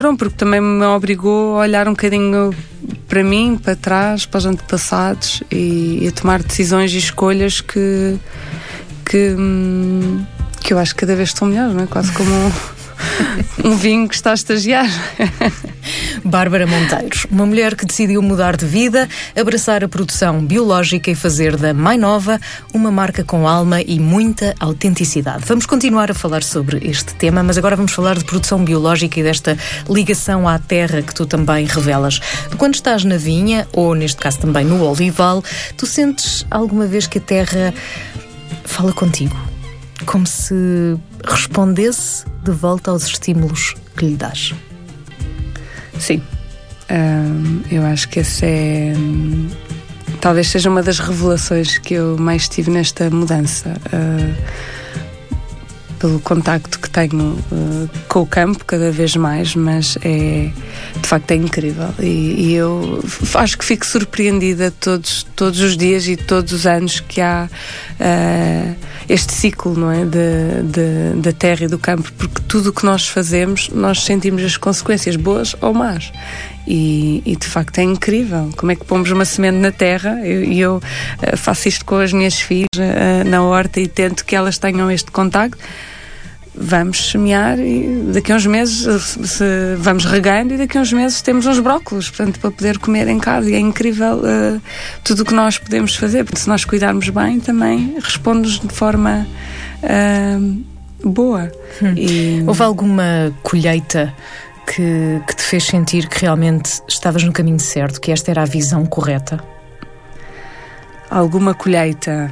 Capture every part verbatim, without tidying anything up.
Porque também me obrigou a olhar um bocadinho para mim, para trás, para os antepassados e, e a tomar decisões e escolhas que, que, que eu acho que cada vez estão melhores, não é? Quase como um, um vinho que está a estagiar. Bárbara Monteiro, uma mulher que decidiu mudar de vida, abraçar a produção biológica e fazer da MyNova uma marca com alma e muita autenticidade. Vamos continuar a falar sobre este tema, mas agora vamos falar de produção biológica e desta ligação à terra que tu também revelas. Quando estás na vinha, ou neste caso também no olival, tu sentes alguma vez que a terra fala contigo? Como se respondesse de volta aos estímulos que lhe dás? Sim, um, eu acho que essa é um, talvez seja uma das revelações que eu mais tive nesta mudança, uh, pelo contacto que tenho uh, com o campo cada vez mais, mas é, de facto é incrível e, e eu acho que fico surpreendida todos, todos os dias e todos os anos que há uh, este ciclo, não é, de, de, da terra e do campo, porque tudo o que nós fazemos nós sentimos as consequências, boas ou más. E, e de facto é incrível como é que pomos uma semente na terra e eu, eu uh, faço isto com as minhas filhas uh, na horta e tento que elas tenham este contacto. Vamos semear e daqui a uns meses se, se, vamos regando e daqui a uns meses temos uns brócolos, portanto, para poder comer em casa. E é incrível uh, tudo o que nós podemos fazer, porque se nós cuidarmos bem também responde-nos de forma uh, boa. Hum. E... Houve alguma colheita que, que te fez sentir que realmente estavas no caminho certo, que esta era a visão correta? Alguma colheita?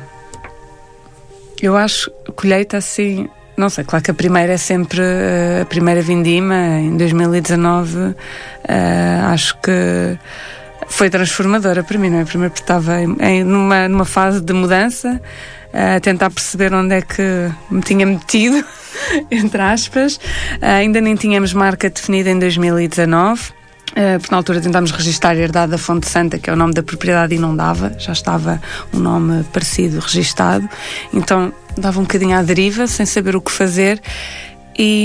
Eu acho colheita assim... Não sei, claro que a primeira é sempre uh, a primeira vindima, em dois mil e dezanove, uh, acho que foi transformadora para mim, não é? Primeiro porque estava em, em, numa, numa fase de mudança, uh, a tentar perceber onde é que me tinha metido, entre aspas, uh, ainda nem tínhamos marca definida em dois mil e dezanove, uh, porque na altura tentámos registar a herdade da Fonte Santa, que é o nome da propriedade, e não dava, já estava um nome parecido registado, então dava um bocadinho à deriva, sem saber o que fazer, e,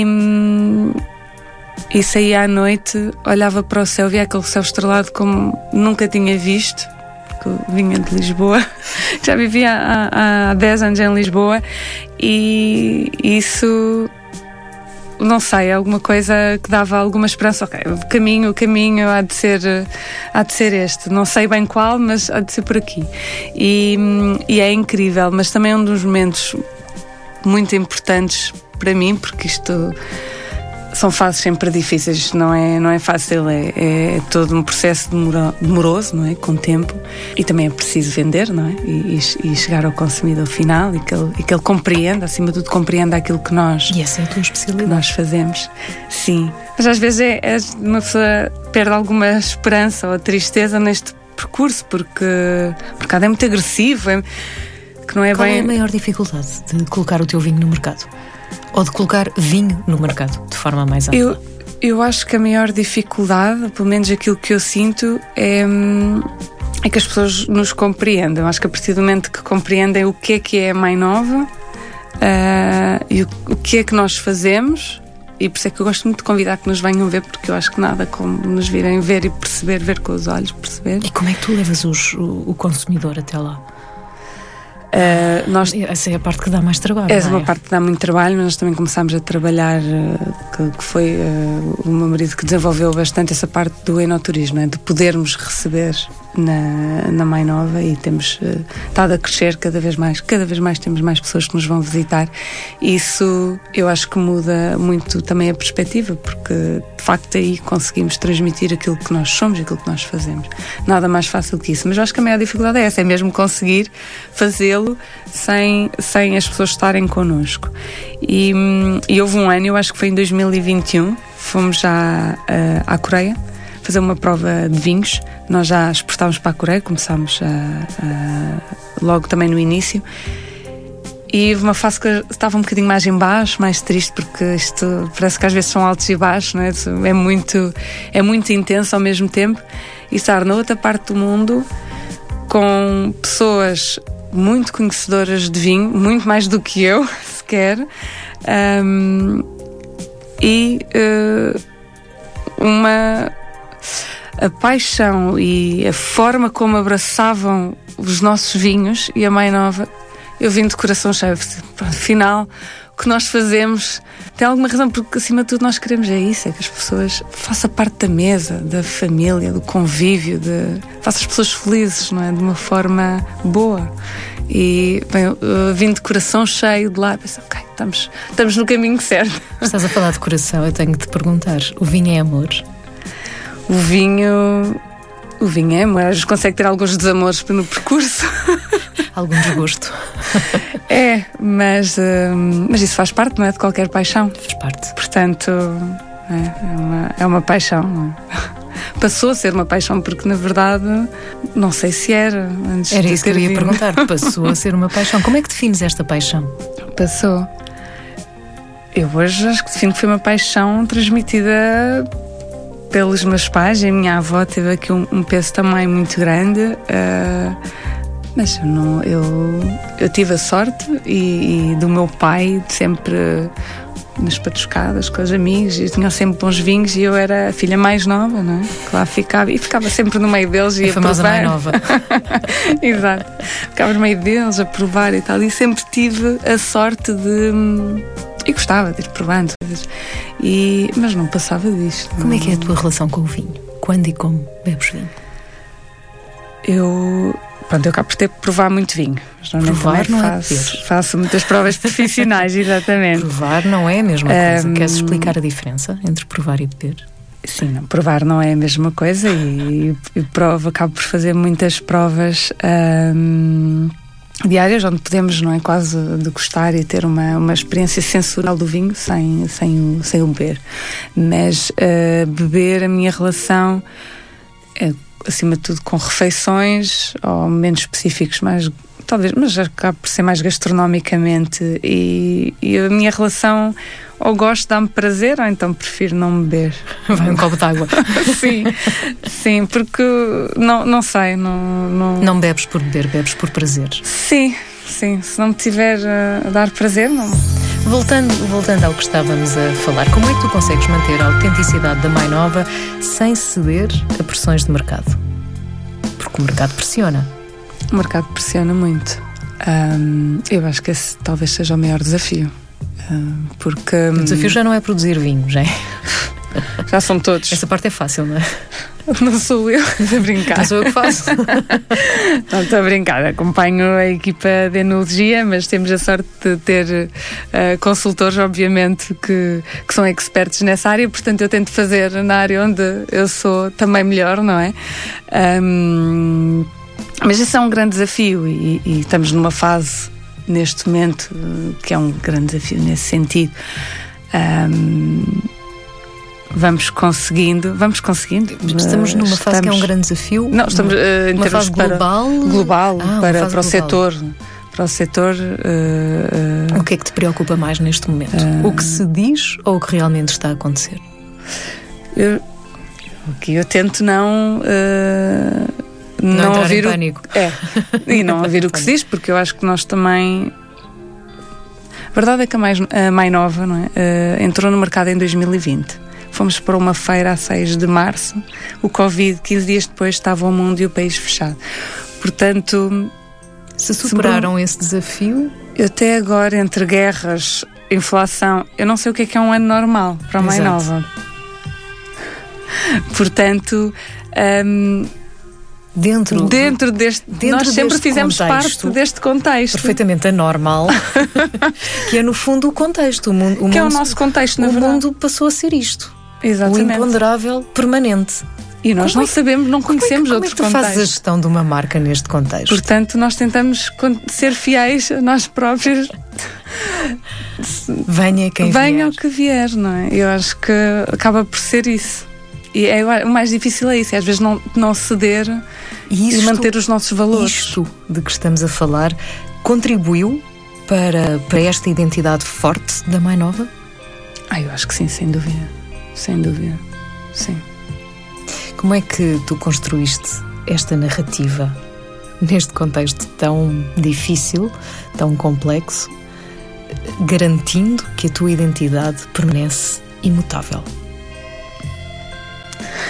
e saía à noite, olhava para o céu, via aquele céu estrelado como nunca tinha visto, porque eu vinha de Lisboa, já vivia há, há dez anos em Lisboa, e isso, não sei, alguma coisa que dava alguma esperança. Ok, o caminho, o caminho há de ser, há de ser este, não sei bem qual, mas há de ser por aqui. E, e é incrível, mas também é um dos momentos muito importantes para mim, porque isto são fases sempre difíceis, não é, não é fácil, é, é todo um processo demoro, demoroso, não é? Com tempo, e também é preciso vender, não é? E, e, e chegar ao consumidor final e que, ele, e que ele compreenda, acima de tudo compreenda aquilo que nós, e essa é a tua especialidade, nós fazemos. Sim, mas às vezes é, é uma pessoa perde alguma esperança ou tristeza neste percurso, porque o mercado é muito agressivo, é, que não é Qual bem... é a maior dificuldade de colocar o teu vinho no mercado? Ou de colocar vinho no mercado, de forma mais ampla? Eu, eu acho que a maior dificuldade, pelo menos aquilo que eu sinto, é, é que as pessoas nos compreendam. Eu acho que a partir do momento que compreendem o que é que é a MyNova, uh, e o, o que é que nós fazemos, e por isso é que eu gosto muito de convidar que nos venham ver, porque eu acho que nada como nos virem ver e perceber, ver com os olhos, perceber. E como é que tu levas os, o, o consumidor até lá? Uh, nós, essa é a parte que dá mais trabalho. Essa é não é uma parte que dá muito trabalho, mas nós também começámos a trabalhar, uh, que, que foi uh, o meu marido que desenvolveu bastante essa parte do enoturismo, né? De podermos receber na, na MyNova, e temos uh, estado a crescer cada vez mais, cada vez mais temos mais pessoas que nos vão visitar. Isso eu acho que muda muito também a perspectiva, porque de facto aí conseguimos transmitir aquilo que nós somos e aquilo que nós fazemos. Nada mais fácil que isso, mas eu acho que a maior dificuldade é essa, é mesmo conseguir fazê-lo sem, sem as pessoas estarem connosco. E, e houve um ano, eu acho que foi em dois mil e vinte e um, fomos já uh, à Coreia fazer uma prova de vinhos. Nós já exportámos para a Coreia, começámos a, a, logo também no início, e houve uma fase que estava um bocadinho mais em baixo, mais triste, porque isto parece que às vezes são altos e baixos, não é? É muito, é muito intenso ao mesmo tempo, e estar na outra parte do mundo com pessoas muito conhecedoras de vinho, muito mais do que eu, sequer, um, e uh, uma a paixão e a forma como abraçavam os nossos vinhos e a Mai Nova. Eu vim de coração cheio. Afinal, o que nós fazemos tem alguma razão, porque acima de tudo nós queremos é isso, é que as pessoas façam parte da mesa, da família, do convívio, de, façam as pessoas felizes, não é? De uma forma boa. E bem, eu, eu vim de coração cheio de lá, pensei, ok, estamos, estamos no caminho certo. Estás a falar de coração, eu tenho que te perguntar, o vinho é amor? O vinho... O vinho é amor, às vezes consegue ter alguns desamores no percurso. Algum desgosto. É, mas, hum, mas isso faz parte, não é? De qualquer paixão. Faz parte. Portanto, é, é, uma, é uma paixão. Não é? Passou a ser uma paixão, porque na verdade, não sei se era. Antes era de isso que eu ia vindo. perguntar. Passou a ser uma paixão. Como é que defines esta paixão? Passou. Eu hoje acho que defino que foi uma paixão transmitida pelos meus pais. A minha avó teve aqui um, um peso também muito grande. Uh, Mas eu, não, eu, eu tive a sorte e, e do meu pai de sempre nas patuscadas com os amigos, e tinham sempre bons vinhos, e eu era a filha mais nova, não é? Que lá ficava, e ficava sempre no meio deles e a a famosa provar. mais nova. Exato. Ficava no meio deles a provar e tal, e sempre tive a sorte de... E gostava de ir provando coisas, e, mas não passava disto. Como não. é que é a tua relação com o vinho? Quando e como bebes vinho? Eu... Pronto, eu acabo por ter que provar muito vinho. Mas provar não faço, é beber. Faço muitas provas profissionais, exatamente. Provar não é a mesma coisa. Um, Queres explicar a diferença entre provar e beber? Sim, não, provar não é a mesma coisa, e, e provo, acabo por fazer muitas provas um, diárias, onde podemos, não é, quase degustar e ter uma, uma experiência sensorial do vinho sem, sem, o, sem o beber. Mas uh, beber, a minha relação é, acima de tudo, com refeições ou momentos específicos, mais, talvez, mas acaba por ser mais gastronomicamente, e, e a minha relação, ou gosto, dá-me prazer, ou então prefiro não beber. Vai um copo de água. Sim, sim, porque não, não sei, não, não... Não bebes por beber, bebes por prazer. Sim, sim, se não me tiver a dar prazer, não... Voltando, voltando ao que estávamos a falar, como é que tu consegues manter a autenticidade da Mai Nova sem ceder a pressões de mercado? Porque o mercado pressiona. O mercado pressiona muito. Um, eu acho que esse talvez seja o maior desafio. Um, porque... O desafio já não é produzir vinho, já é? Já são todos. Essa parte é fácil, não é? Não sou eu, estou a brincar. Não sou eu que faço. Não, estou a brincar. Acompanho a equipa de enologia, mas temos a sorte de ter uh, consultores, obviamente, que, que são expertos nessa área, portanto eu tento fazer na área onde eu sou também melhor, não é? Um, mas esse é um grande desafio, e, e estamos numa fase, neste momento, que é um grande desafio nesse sentido. Um, Vamos conseguindo, vamos conseguindo. Estamos numa fase estamos, que é um grande desafio. Não, estamos uh, em uma termos fase global, para, global ah, para, para global. o setor, para o setor. Uh, uh, o que é que te preocupa mais neste momento? Uh, o que se diz ou o que realmente está a acontecer? Eu, aqui eu tento não uh, não, não entrar ouvir em o, pânico. É, e não ouvir o que se diz, porque eu acho que nós também. A verdade é que a, mais, a Mai Nova, não é? Uh, entrou no mercado em dois mil e vinte. Fomos para uma feira a seis de março. O Covid, quinze dias depois, estava o mundo e o país fechado. Portanto... Se superaram esse desafio? Eu até agora, entre guerras, inflação, eu não sei o que é que é um ano normal para a Mai Nova. Portanto... Um, Dentro, dentro deste dentro nós sempre deste fizemos contexto, parte deste contexto perfeitamente anormal, que é no fundo o contexto, o mundo, o que mundo, é o nosso contexto, na o verdade. mundo passou a ser isto. Exatamente. O imponderável permanente. E nós como não é, sabemos, não conhecemos como é que, outros como é que tu contextos. fazes a gestão de uma marca neste contexto? Portanto, nós tentamos ser fiéis a nós próprios. Venha quem vier. Venha o que vier, não é? Eu acho que acaba por ser isso. E é, o mais difícil é isso, é às vezes não, não ceder e, isto, e manter os nossos valores. Isto de que estamos a falar contribuiu para, para esta identidade forte da Mai Nova? Ah, eu acho que sim, sem dúvida. Sem dúvida, sim. Como é que tu construíste esta narrativa neste contexto tão difícil, tão complexo, garantindo que a tua identidade permanece imutável?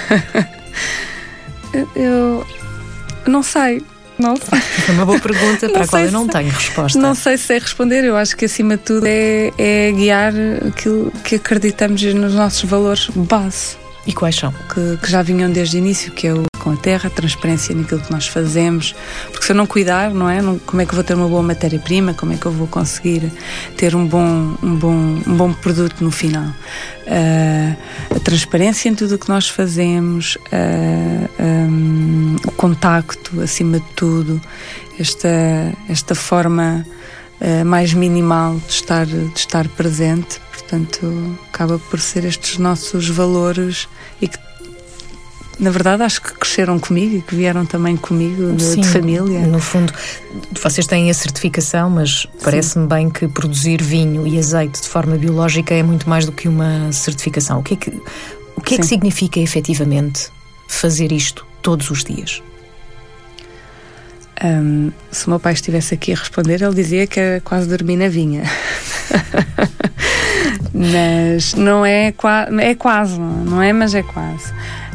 eu não sei. Não sei. É uma boa pergunta para a qual eu não tenho resposta. Não sei se sei responder. Eu acho que acima de tudo é, é guiar aquilo que acreditamos nos nossos valores base. E quais são? Que, que já vinham desde o início, que é o com a terra, a transparência naquilo que nós fazemos, porque se eu não cuidar, não é? Não, como é que eu vou ter uma boa matéria-prima? Como é que eu vou conseguir ter um bom, um bom, um bom produto no final? Uh, a transparência em tudo o que nós fazemos, uh, um, o contacto, acima de tudo, esta, esta forma uh, mais minimal de estar, de estar presente, portanto, acaba por ser estes nossos valores e que na verdade acho que cresceram comigo e que vieram também comigo de, Sim, de família. No fundo, vocês têm a certificação, mas parece-me bem que produzir vinho e azeite de forma biológica é muito mais do que uma certificação. O que é que, o que, é que significa efetivamente fazer isto todos os dias? Um, se o meu pai estivesse aqui a responder, ele dizia que era quase dormir na vinha. Mas não é, qua- é quase, não é? Mas é quase.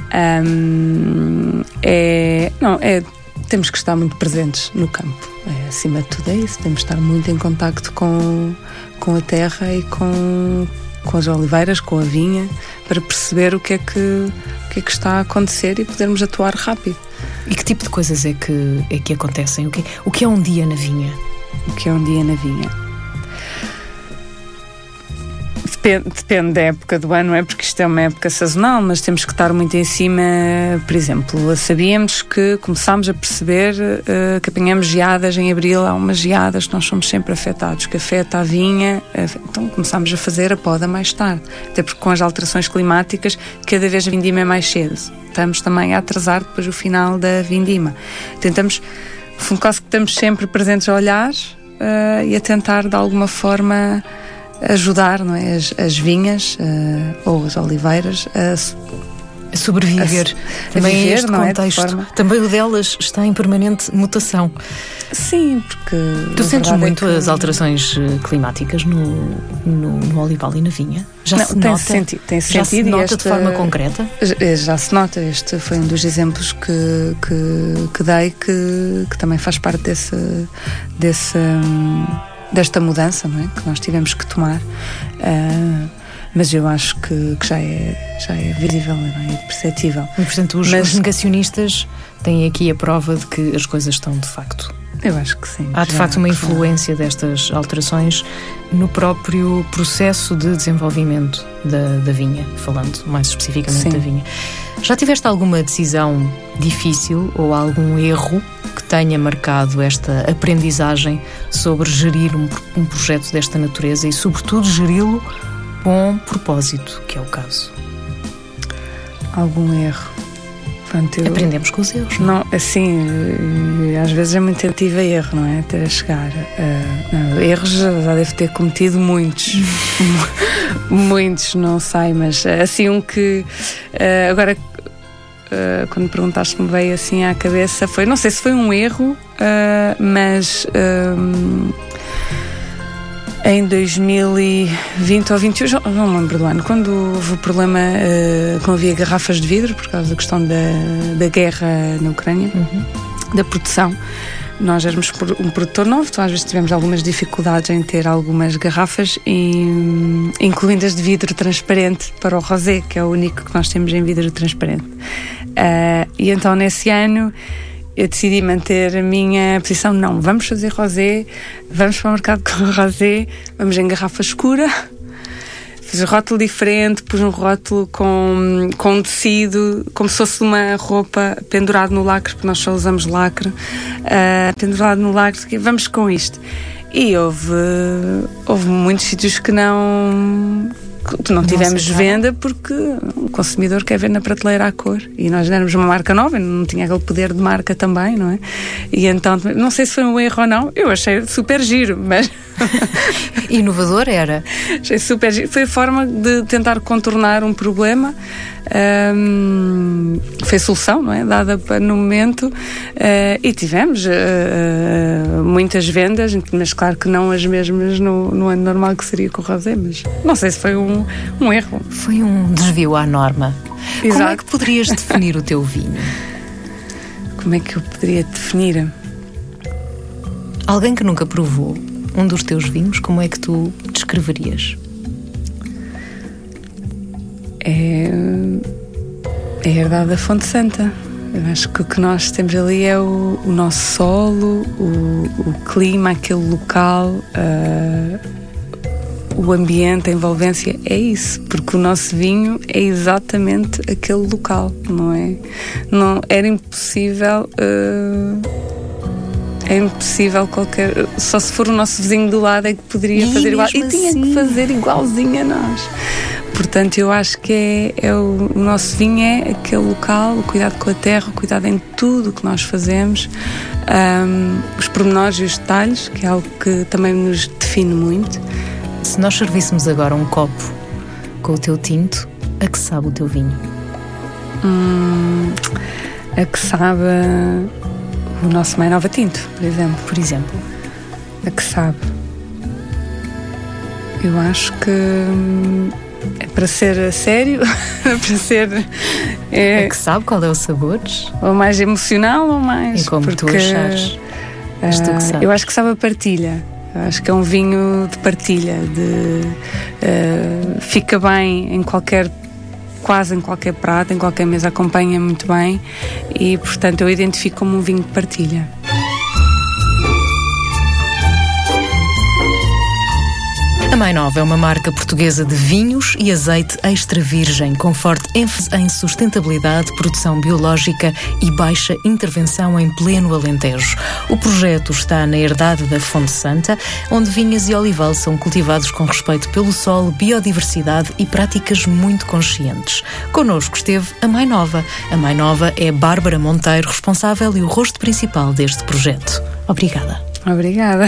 Um, é, não, é, temos que estar muito presentes no campo, é, acima de tudo é isso, temos que estar muito em contacto com, com a terra e com, com as oliveiras, com a vinha, para perceber o que é que, o que é que está a acontecer e podermos atuar rápido. E que tipo de coisas é que, é que acontecem? O que, o que é um dia na vinha? O que é um dia na vinha? Depende, depende da época do ano, não é? Porque isto é uma época sazonal, mas temos que estar muito em cima. Por exemplo, sabíamos que começámos a perceber uh, que apanhamos geadas em abril, há umas geadas que nós somos sempre afetados, que afeta a vinha, uh, então começámos a fazer a poda mais tarde, até porque com as alterações climáticas cada vez a vindima é mais cedo, estamos também a atrasar depois o final da vindima. Tentamos, no fundo, quase que estamos sempre presentes a olhar uh, e a tentar de alguma forma ajudar, não é? As, as vinhas uh, ou as oliveiras a, a sobreviver. A, também a viver, este não contexto. É? De forma... Também o delas está em permanente mutação. Sim, porque tu sentes muito é que... as alterações climáticas no, no, no olival e na vinha? Já não, se tem nota, sentido, tem já sentido se nota este... de forma concreta? Já, já se nota. Este foi um dos exemplos que, que, que dei que, que também faz parte desse, desse desta mudança, não é? Que nós tivemos que tomar, uh, mas eu acho que, que já, é, já é visível, não é? É perceptível. E, portanto, os, mas, os negacionistas têm aqui a prova de que as coisas estão de facto. Eu acho que sim. Há de facto uma influência destas alterações no próprio processo de desenvolvimento da, da vinha, falando mais especificamente sim. da vinha. Já tiveste alguma decisão difícil ou algum erro que tenha marcado esta aprendizagem sobre gerir um, um projeto desta natureza e, sobretudo, geri-lo com propósito, que é o caso? Algum erro? Pronto, eu... Aprendemos com os erros. Não, não assim, às vezes é muito tentativa e erro, não é? Até chegar. Uh, não, erros já deve ter cometido muitos. Muitos, não sei, mas assim um que uh, agora uh, quando me perguntaste, me veio assim à cabeça, foi, não sei se foi um erro, uh, mas uh, em dois mil e vinte ou vinte e um, não me lembro do ano, quando houve o problema, uh, quando havia garrafas de vidro por causa da questão da, da guerra na Ucrânia, uhum. da produção. Nós éramos um produtor novo, então às vezes tivemos algumas dificuldades em ter algumas garrafas, e, incluindo as de vidro transparente para o rosé, que é o único que nós temos em vidro transparente. Uh, e então nesse ano eu decidi manter a minha posição, não, vamos fazer rosé, vamos para o mercado com rosé, vamos em garrafa escura. Fiz um rótulo diferente, pus um rótulo com, com um tecido, como se fosse uma roupa pendurado no lacre, porque nós só usamos lacre, uh, pendurado no lacre, vamos com isto. E houve, houve muitos sítios que não, que não tivemos Nossa, venda, porque o consumidor quer ver na prateleira a cor. E nós éramos uma marca nova, não tinha aquele poder de marca também, não é? E então, não sei se foi um erro ou não, eu achei super giro, mas... Inovador era. Achei super giro. Foi a forma de tentar contornar um problema. Um, foi a solução, não é? Dada para, no momento, uh, e tivemos uh, muitas vendas, mas claro que não as mesmas no, no ano normal que seria com o rosé, mas não sei se foi um, um erro. Foi um desvio à norma. Exato. Como é que poderias definir o teu vinho? Como é que eu poderia definir? Alguém que nunca provou um dos teus vinhos, como é que tu descreverias? É, é a herdade da Fonte Santa. Eu acho que o que nós temos ali é o, o nosso solo, o, o clima, aquele local, uh, o ambiente, a envolvência, é isso, porque o nosso vinho é exatamente aquele local, não é? Não, era impossível, uh, é impossível qualquer, só se for o nosso vizinho do lado é que poderia e fazer igual, e tinha assim... que fazer igualzinho a nós. Portanto, eu acho que é, é o, o nosso vinho é aquele local, o cuidado com a terra, o cuidado em tudo o que nós fazemos, um, os pormenores e os detalhes, que é algo que também nos define muito. Se nós servíssemos agora um copo com o teu tinto, a que sabe o teu vinho? Hum, a que sabe o nosso Mãe Nova Tinto, por exemplo. Por exemplo. A que sabe? Eu acho que hum, é para ser a sério, para ser... É, a que sabe qual é o sabor? Ou mais emocional ou mais... E como porque, tu achares? És tu que sabes. Eu acho que sabe a partilha. Eu acho que é um vinho de partilha, de, uh, fica bem em qualquer, quase em qualquer prato, em qualquer mesa, acompanha muito bem e, portanto, eu identifico como um vinho de partilha. A Mãe Nova é uma marca portuguesa de vinhos e azeite extra virgem, com forte ênfase em sustentabilidade, produção biológica e baixa intervenção em pleno Alentejo. O projeto está na herdade da Fonte Santa, onde vinhas e olival são cultivados com respeito pelo solo, biodiversidade e práticas muito conscientes. Connosco esteve a Mãe Nova. A Mãe Nova é Bárbara Monteiro, responsável e o rosto principal deste projeto. Obrigada. Obrigada.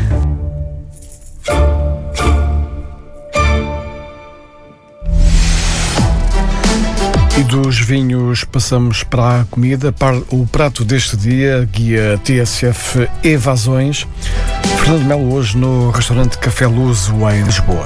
E dos vinhos passamos para a comida, para o prato deste dia, guia T S F Evasões. Fernando Melo hoje no restaurante Café Luso em Lisboa.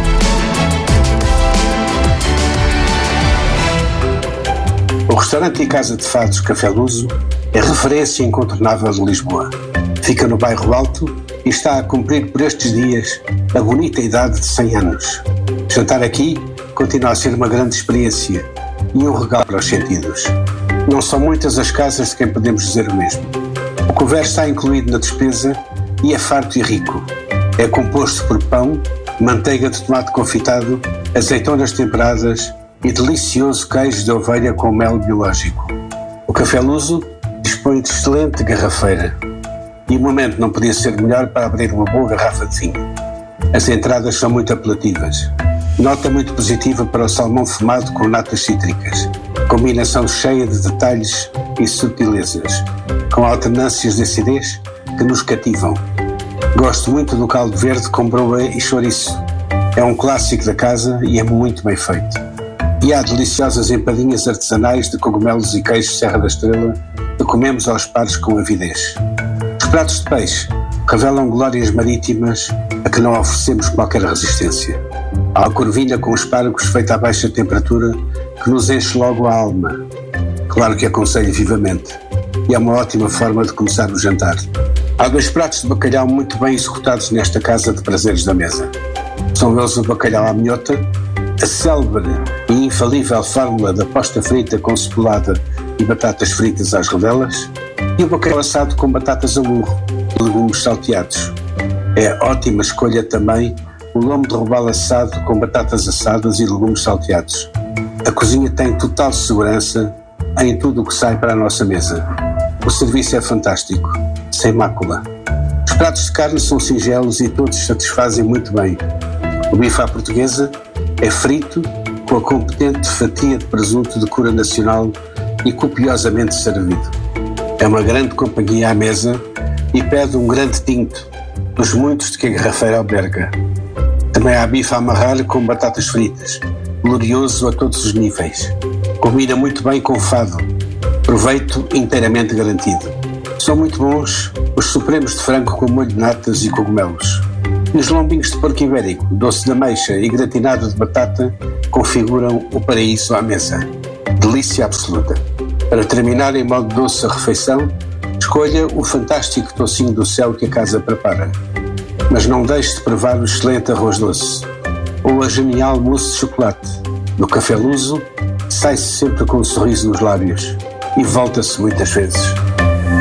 O restaurante e casa de fados Café Luso é referência incontornável de Lisboa. Fica no bairro Alto e está a cumprir por estes dias a bonita idade de cem anos. Jantar aqui continua a ser uma grande experiência e um regalo para os sentidos. Não são muitas as casas de quem podemos dizer o mesmo. O couvert está incluído na despesa e é farto e rico. É composto por pão, manteiga de tomate confitado, azeitonas temperadas e delicioso queijo de ovelha com mel biológico. O Café Luso dispõe de excelente garrafeira e o momento não podia ser melhor para abrir uma boa garrafa de vinho. As entradas são muito apelativas. Nota muito positiva para o salmão fumado com natas cítricas. Combinação cheia de detalhes e sutilezas, com alternâncias de acidez que nos cativam. Gosto muito do caldo verde com broa e chouriço. É um clássico da casa e é muito bem feito. E há deliciosas empadinhas artesanais de cogumelos e queijo Serra da Estrela que comemos aos pares com avidez. Os pratos de peixe revelam glórias marítimas a que não oferecemos qualquer resistência. Há a corvilha com espargos feita a baixa temperatura que nos enche logo a alma. Claro que aconselho vivamente. E é uma ótima forma de começar o jantar. Há dois pratos de bacalhau muito bem executados nesta casa de prazeres da mesa. São eles o bacalhau à minhota, a célebre e infalível fórmula da posta frita com cebolada e batatas fritas às rodelas, e o bacalhau assado com batatas a burro e legumes salteados. É ótima escolha também o lombo de robalo assado com batatas assadas e legumes salteados. A cozinha tem total segurança em tudo o que sai para a nossa mesa. O serviço é fantástico, sem mácula. Os pratos de carne são singelos e todos satisfazem muito bem. O bife à portuguesa é frito com a competente fatia de presunto de cura nacional e copiosamente servido. É uma grande companhia à mesa e pede um grande tinto, dos muitos de que a garrafeira alberga. Também há bife a amarrar com batatas fritas, glorioso a todos os níveis. Combina muito bem com fado, Proveito inteiramente garantido. São muito bons os supremos de frango com molho de natas e cogumelos. E os lombinhos de porco ibérico, doce de ameixa e gratinado de batata configuram o paraíso à mesa. Delícia absoluta. Para terminar em modo doce a refeição, escolha o fantástico tocinho do céu que a casa prepara. Mas não deixe de provar o excelente arroz doce ou a genial mousse de chocolate. No Café Luso, sai-se sempre com um sorriso nos lábios e volta-se muitas vezes.